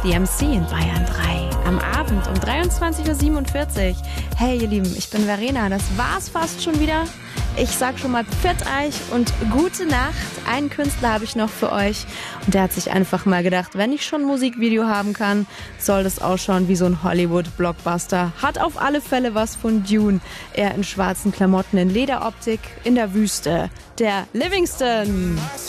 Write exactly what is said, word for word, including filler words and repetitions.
The M C in Bayern drei. Am Abend um dreiundzwanzig Uhr siebenundvierzig. Hey ihr Lieben, ich bin Verena, das war's fast schon wieder. Ich sag schon mal Pfiat euch und gute Nacht. Einen Künstler habe ich noch für euch und der hat sich einfach mal gedacht, wenn ich schon ein Musikvideo haben kann, soll das ausschauen wie so ein Hollywood-Blockbuster. Hat auf alle Fälle was von Dune. Er in schwarzen Klamotten, in Lederoptik, in der Wüste. Der Livingston.